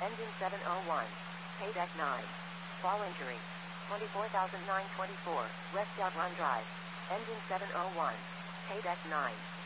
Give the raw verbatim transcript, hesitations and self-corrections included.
Engine seven oh one. Pay deck nine. Fall injury. twenty-four thousand nine hundred twenty-four. West Outrun Drive. Engine seven oh one. Pay deck nine.